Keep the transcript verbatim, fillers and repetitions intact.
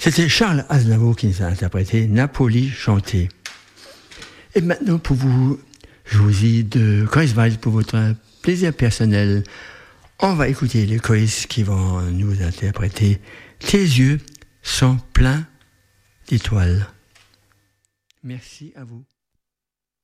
C'était Charles Aznavour qui nous a interprété Napoli chanté. Et maintenant, pour vous, je vous dis de Kreuzweil, pour votre plaisir personnel, on va écouter les Kreuz qui vont nous interpréter Tes yeux sont pleins d'étoiles. Merci à vous.